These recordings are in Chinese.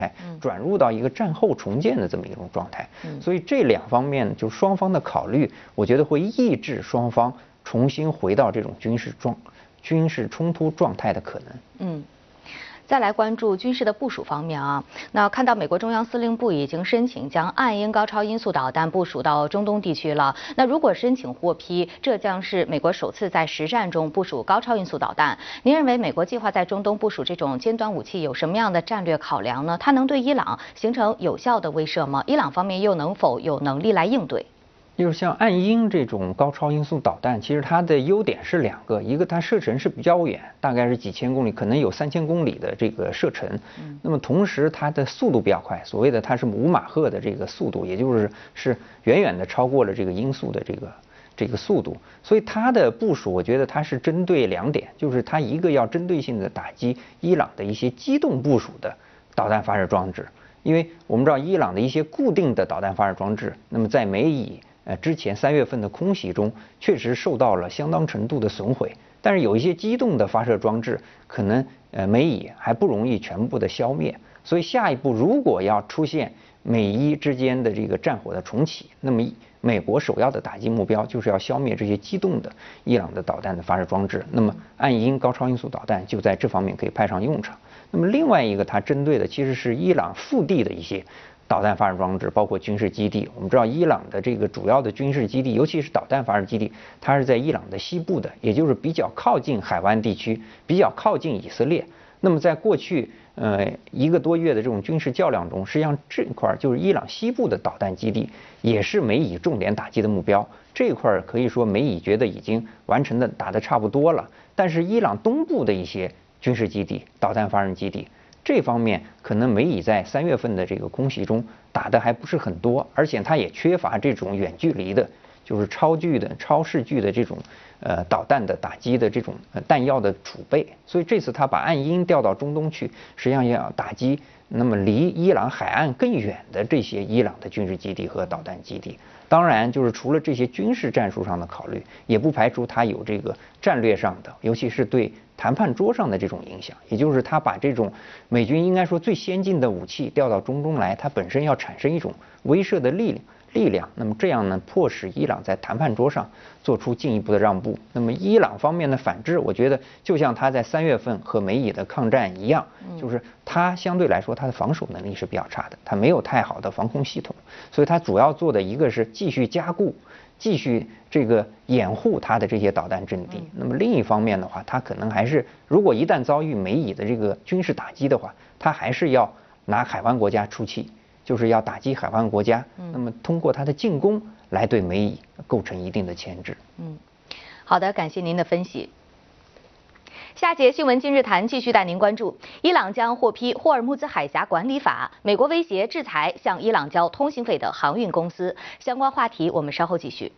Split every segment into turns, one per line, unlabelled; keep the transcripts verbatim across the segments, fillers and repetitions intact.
转入到一个战后重建的这么一种状态。所以这两方面就双方的考虑，我觉得会抑制双方重新回到这种军事状、军事冲突状态的可能。
嗯。再来关注军事的部署方面啊，那看到美国中央司令部已经申请将岸鹰高超音速导弹部署到中东地区了。那如果申请获批，这将是美国首次在实战中部署高超音速导弹。您认为美国计划在中东部署这种尖端武器有什么样的战略考量呢？它能对伊朗形成有效的威慑吗？伊朗方面又能否有能力来应对？
就是像岸鹰这种高超音速导弹，其实它的优点是两个，一个它射程是比较远，大概是几千公里，可能有三千公里的这个射程。嗯、那么同时它的速度比较快，所谓的它是五马赫的这个速度，也就是是远远的超过了这个音速的这个这个速度。所以它的部署，我觉得它是针对两点，就是它一个要针对性的打击伊朗的一些机动部署的导弹发射装置，因为我们知道伊朗的一些固定的导弹发射装置，那么在美以呃，之前三月份的空袭中，确实受到了相当程度的损毁。但是有一些机动的发射装置，可能呃美以还不容易全部的消灭。所以下一步如果要出现美伊之间的这个战火的重启，那么美国首要的打击目标就是要消灭这些机动的伊朗的导弹的发射装置。那么岸鹰高超音速导弹就在这方面可以派上用场。那么另外一个它针对的其实是伊朗腹地的一些导弹发射装置，包括军事基地。我们知道伊朗的这个主要的军事基地，尤其是导弹发射基地，它是在伊朗的西部的，也就是比较靠近海湾地区，比较靠近以色列。那么在过去呃一个多月的这种军事较量中，实际上这块就是伊朗西部的导弹基地，也是美以重点打击的目标。这一块可以说美以觉得已经完成的打得差不多了，但是伊朗东部的一些军事基地、导弹发射基地，这方面可能美以在三月份的这个空袭中打的还不是很多，而且它也缺乏这种远距离的，就是超距的、超视距的这种呃导弹的打击的这种呃弹药的储备。所以这次他把岸鹰调到中东去，实际上也要打击那么离伊朗海岸更远的这些伊朗的军事基地和导弹基地。当然，就是除了这些军事战术上的考虑，也不排除它有这个战略上的，尤其是对谈判桌上的这种影响。也就是他把这种美军应该说最先进的武器调到中东来，它本身要产生一种威慑的力量。力量，那么这样呢，迫使伊朗在谈判桌上做出进一步的让步。那么伊朗方面的反制，我觉得就像他在三月份和美以的抗战一样，就是他相对来说他的防守能力是比较差的，他没有太好的防空系统，所以他主要做的一个是继续加固，继续这个掩护他的这些导弹阵地。那么另一方面的话，他可能还是如果一旦遭遇美以的这个军事打击的话，他还是要拿海湾国家出气。就是要打击海湾国家，那么通过它的进攻来对美以构成一定的牵制。
嗯，好的，感谢您的分析。下节新闻今日谈继续带您关注：伊朗将获批霍尔木兹海峡管理法，美国威胁制裁向伊朗交通信费的航运公司。相关话题我们稍后继续。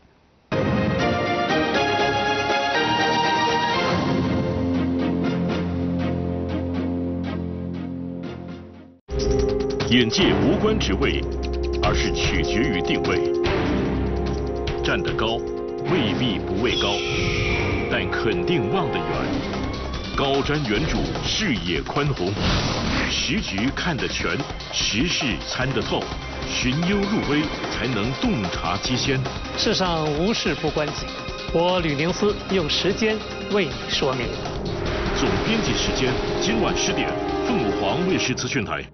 眼界无关职位，而是取决于定位。站得高，未必不畏高，但肯定望得远。高瞻远瞩，视野宽宏，时局看得全，时事参得透，寻幽入微，才能洞察机先。
世上无事不关己，我吕宁思用时间为你说明。
总编辑时间，今晚十点，凤凰卫视资讯台。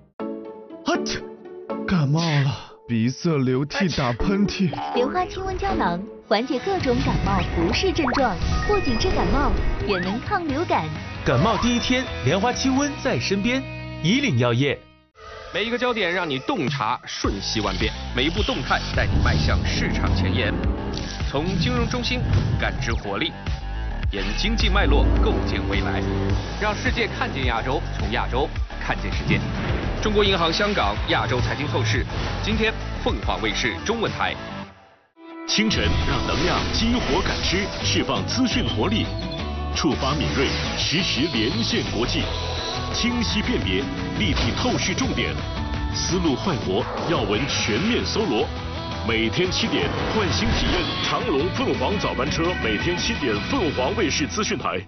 感冒了，鼻塞、流涕、打喷嚏。
莲花清瘟胶囊缓解各种感冒不适症状，不仅治感冒，也能抗流感。
感冒第一天，莲花清瘟在身边。以岭药业。
每一个焦点让你洞察瞬息万变，每一步动态带你迈向市场前沿。从金融中心感知活力，沿经济脉络构建未来，让世界看见亚洲，从亚洲看见世界。中国银行香港亚洲财经透视，今天凤凰卫视中文台。
清晨让能量激活感知，释放资讯活力，触发敏锐，实时连线国际，清晰辨别，立体透视重点，思路焕活，要闻全面搜罗。每天七点，换新体验长龙凤凰早班车，每天七点，凤凰卫视资讯台。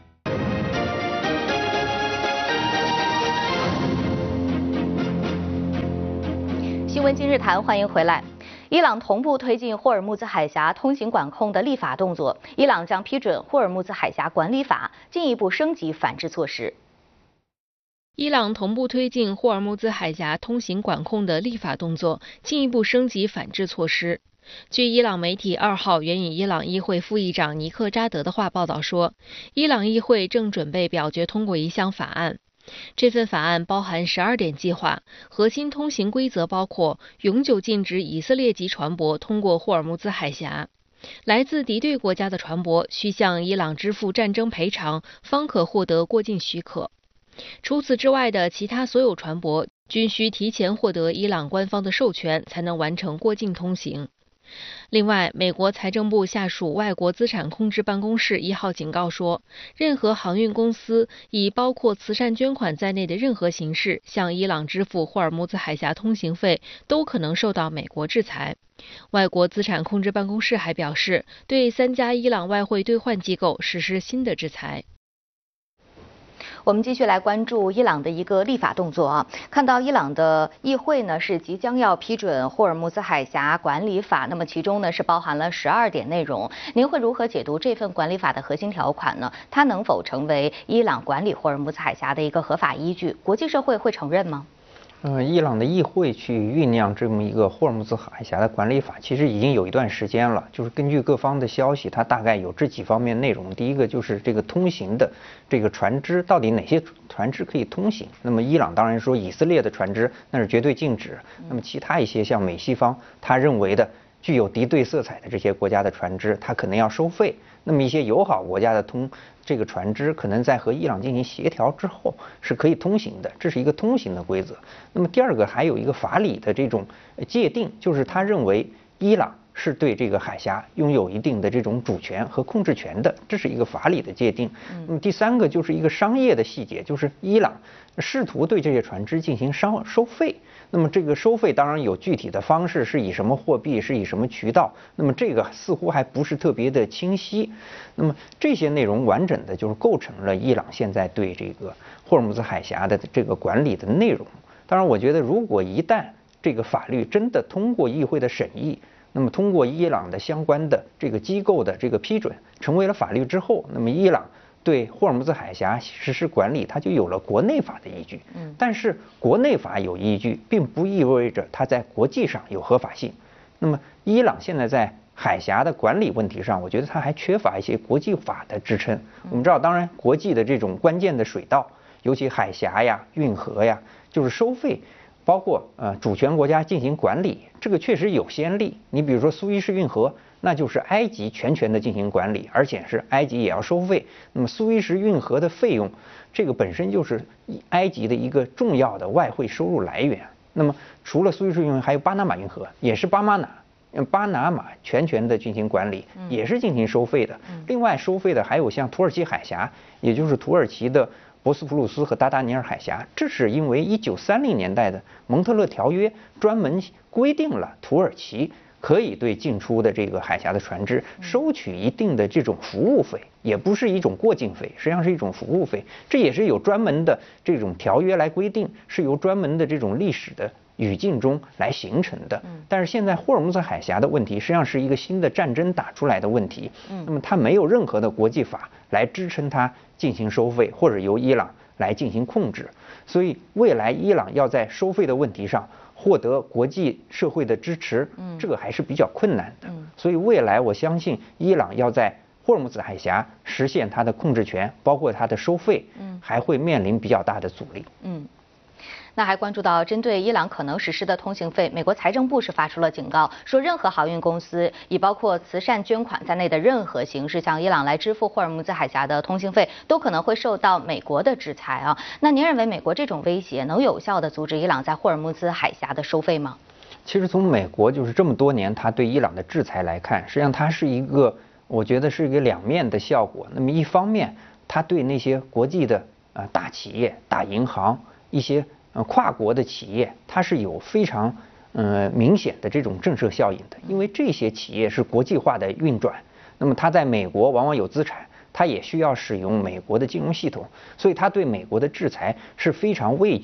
新闻今日谈，欢迎回来。伊朗同步推进霍尔木兹海峡通行管控的立法动作，伊朗将批准霍尔木兹海峡管理法，进一步升级反制措施。
伊朗同步推进霍尔木兹海峡通行管控的立法动作，进一步升级反制措施。据伊朗媒体二号援引伊朗议会副议长尼克扎德的话报道说，伊朗议会正准备表决通过一项法案。这份法案包含十二点计划，核心通行规则包括永久禁止以色列籍船舶通过霍尔木兹海峡，来自敌对国家的船舶需向伊朗支付战争赔偿，方可获得过境许可。除此之外的其他所有船舶均需提前获得伊朗官方的授权，才能完成过境通行。另外，美国财政部下属外国资产控制办公室一号警告说，任何航运公司以包括慈善捐款在内的任何形式向伊朗支付霍尔木兹海峡通行费，都可能受到美国制裁。外国资产控制办公室还表示，对三家伊朗外汇兑换机构实施新的制裁。
我们继续来关注伊朗的一个立法动作啊，看到伊朗的议会呢是即将要批准霍尔木兹海峡管理法，那么其中呢是包含了十二点内容。您会如何解读这份管理法的核心条款呢？它能否成为伊朗管理霍尔木兹海峡的一个合法依据？国际社会会承认吗？
呃，伊朗的议会去酝酿这么一个霍尔木兹海峡的管理法，其实已经有一段时间了。就是根据各方的消息，它大概有这几方面内容。第一个就是这个通行的这个船只，到底哪些船只可以通行？那么伊朗当然说以色列的船只那是绝对禁止。那么其他一些像美西方他认为的具有敌对色彩的这些国家的船只，它可能要收费。那么一些友好国家的通这个船只，可能在和伊朗进行协调之后是可以通行的，这是一个通行的规则。那么第二个还有一个法理的这种界定，就是他认为伊朗是对这个海峡拥有一定的这种主权和控制权的，这是一个法理的界定。那么第三个就是一个商业的细节，就是伊朗试图对这些船只进行商收费。那么这个收费当然有具体的方式，是以什么货币，是以什么渠道，那么这个似乎还不是特别的清晰。那么这些内容完整的就是构成了伊朗现在对这个霍尔木兹海峡的这个管理的内容。当然我觉得如果一旦这个法律真的通过议会的审议，那么通过伊朗的相关的这个机构的这个批准，成为了法律之后，那么伊朗对霍尔木兹海峡实施管理，它就有了国内法的依据。嗯，但是国内法有依据，并不意味着它在国际上有合法性。那么伊朗现在在海峡的管理问题上，我觉得它还缺乏一些国际法的支撑。我们知道，当然国际的这种关键的水道，尤其海峡呀、运河呀，就是收费。包括呃主权国家进行管理，这个确实有先例。你比如说苏伊士运河，那就是埃及全权的进行管理，而且是埃及也要收费。那么苏伊士运河的费用，这个本身就是埃及的一个重要的外汇收入来源。那么除了苏伊士运河，还有巴拿马运河，也是巴马拿巴拿马全权的进行管理，也是进行收费的。另外收费的还有像土耳其海峡，也就是土耳其的博斯普鲁斯和达达尼尔海峡，这是因为一九三零年代的蒙特勒条约专门规定了土耳其可以对进出的这个海峡的船只收取一定的这种服务费，也不是一种过境费，实际上是一种服务费。这也是有专门的这种条约来规定，是由专门的这种历史的语境中来形成的。但是现在霍尔木兹海峡的问题实际上是一个新的战争打出来的问题，那么它没有任何的国际法来支撑它进行收费，或者由伊朗来进行控制。所以未来伊朗要在收费的问题上获得国际社会的支持，这个还是比较困难的。所以未来我相信伊朗要在霍尔木兹海峡实现它的控制权，包括它的收费，还会面临比较大的阻力。
嗯。那还关注到针对伊朗可能实施的通行费，美国财政部是发出了警告，说任何航运公司以包括慈善捐款在内的任何形式向伊朗来支付霍尔木兹海峡的通行费，都可能会受到美国的制裁啊。那您认为美国这种威胁能有效地阻止伊朗在霍尔木兹海峡的收费吗？
其实从美国就是这么多年他对伊朗的制裁来看，实际上它是一个，我觉得是一个两面的效果。那么一方面，它对那些国际的呃大企业、大银行一些呃，跨国的企业，它是有非常呃明显的这种震慑效应的，因为这些企业是国际化的运转，那么它在美国往往有资产，它也需要使用美国的金融系统，所以它对美国的制裁是非常畏惧的。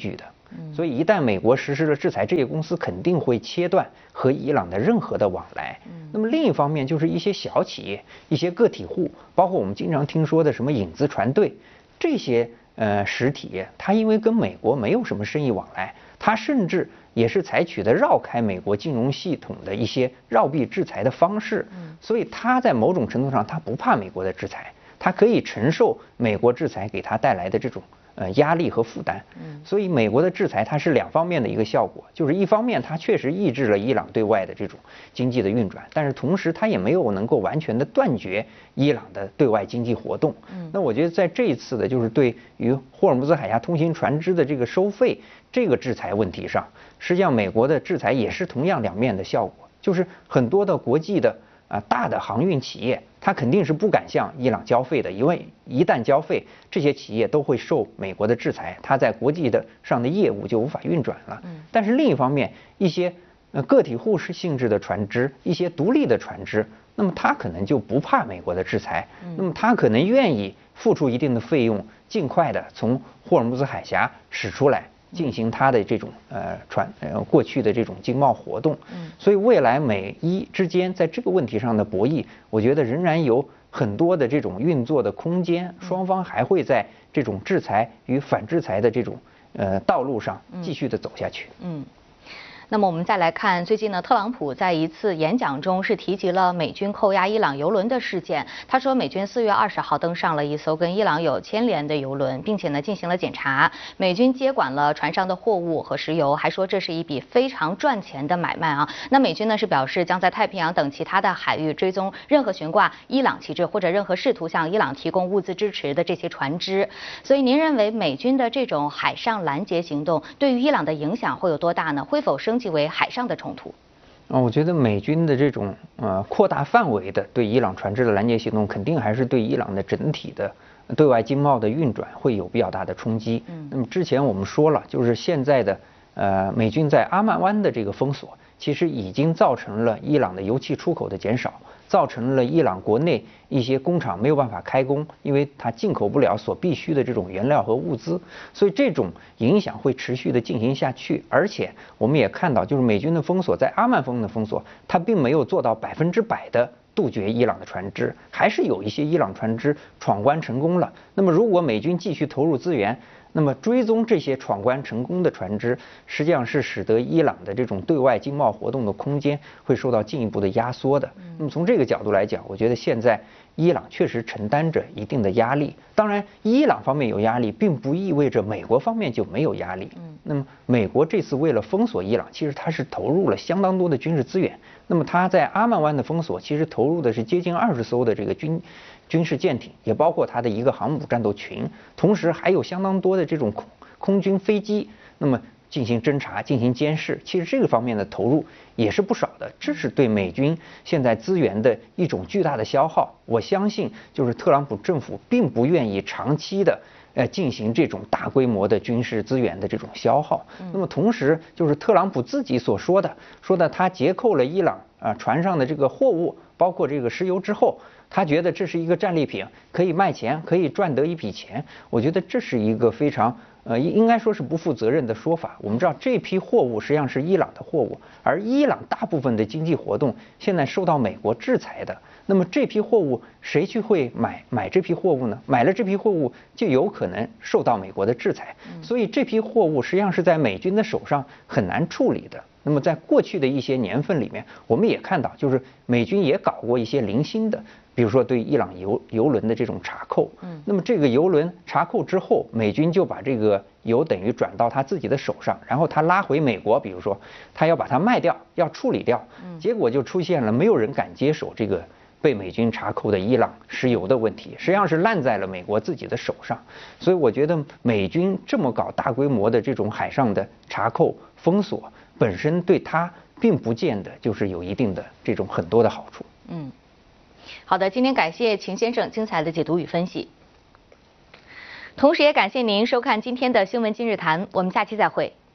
所以一旦美国实施了制裁，这些公司肯定会切断和伊朗的任何的往来。那么另一方面就是一些小企业、一些个体户，包括我们经常听说的什么影子船队，这些呃实体，它因为跟美国没有什么生意往来，它甚至也是采取的绕开美国金融系统的一些绕避制裁的方式，所以它在某种程度上它不怕美国的制裁，它可以承受美国制裁给它带来的这种呃压力和负担。所以美国的制裁它是两方面的一个效果，就是一方面它确实抑制了伊朗对外的这种经济的运转，但是同时它也没有能够完全的断绝伊朗的对外经济活动。那我觉得在这一次的就是对于霍尔木兹海峡通行船只的这个收费这个制裁问题上，实际上美国的制裁也是同样两面的效果，就是很多的国际的啊大的航运企业，它肯定是不敢向伊朗交费的，因为一旦交费，这些企业都会受美国的制裁，它在国际的上的业务就无法运转了。但是另一方面，一些呃个体户式性质的船只，一些独立的船只，那么它可能就不怕美国的制裁，那么它可能愿意付出一定的费用，尽快的从霍尔木兹海峡驶出来，进行它的这种呃船呃过去的这种经贸活动。所以未来美伊之间在这个问题上的博弈，我觉得仍然有很多的这种运作的空间，双方还会在这种制裁与反制裁的这种呃道路上继续的走下去。
嗯。那么我们再来看，最近呢，特朗普在一次演讲中是提及了美军扣押伊朗油轮的事件。他说，美军四月二十号登上了一艘跟伊朗有牵连的油轮，并且呢进行了检查。美军接管了船上的货物和石油，还说这是一笔非常赚钱的买卖啊。那美军呢是表示将在太平洋等其他的海域追踪任何悬挂伊朗旗帜或者任何试图向伊朗提供物资支持的这些船只。所以您认为美军的这种海上拦截行动对于伊朗的影响会有多大呢？会否升级为海上的冲突？
啊，我觉得美军的这种呃扩大范围的对伊朗船只的拦截行动，肯定还是对伊朗的整体的对外经贸的运转会有比较大的冲击。嗯，那么之前我们说了，就是现在的呃美军在阿曼湾的这个封锁，其实已经造成了伊朗的油气出口的减少，造成了伊朗国内一些工厂没有办法开工，因为它进口不了所必须的这种原料和物资，所以这种影响会持续的进行下去。而且我们也看到，就是美军的封锁，在阿曼峰的封锁，它并没有做到百分之百的杜绝伊朗的船只，还是有一些伊朗船只闯关成功了。那么如果美军继续投入资源，那么追踪这些闯关成功的船只，实际上是使得伊朗的这种对外经贸活动的空间会受到进一步的压缩的。那么从这个角度来讲，我觉得现在伊朗确实承担着一定的压力。当然，伊朗方面有压力，并不意味着美国方面就没有压力。那么美国这次为了封锁伊朗，其实它是投入了相当多的军事资源。那么它在阿曼湾的封锁，其实投入的是接近二十艘的这个军军事舰艇，也包括它的一个航母战斗群，同时还有相当多的这种空空军飞机，那么进行侦察、进行监视。其实这个方面的投入也是不少的，这是对美军现在资源的一种巨大的消耗。我相信，就是特朗普政府并不愿意长期的呃进行这种大规模的军事资源的这种消耗。那么同时，就是特朗普自己所说的，说的他截扣了伊朗啊船上的这个货物，包括这个石油之后，他觉得这是一个战利品，可以卖钱，可以赚得一笔钱。我觉得这是一个非常呃应该说是不负责任的说法。我们知道这批货物实际上是伊朗的货物，而伊朗大部分的经济活动现在受到美国制裁的。那么这批货物谁去会买买这批货物呢？买了这批货物就有可能受到美国的制裁，所以这批货物实际上是在美军的手上很难处理的。那么在过去的一些年份里面，我们也看到，就是美军也搞过一些零星的，比如说对伊朗油油轮的这种查扣。嗯，那么这个油轮查扣之后，美军就把这个油等于转到他自己的手上，然后他拉回美国，比如说他要把它卖掉，要处理掉，结果就出现了没有人敢接手这个被美军查扣的伊朗石油的问题，实际上是烂在了美国自己的手上。所以我觉得美军这么搞大规模的这种海上的查扣封锁，本身对他并不见得就是有一定的这种很多的好处。
嗯，好的，今天感谢秦先生精彩的解读与分析，同时也感谢您收看今天的新闻今日谈，我们下期再会。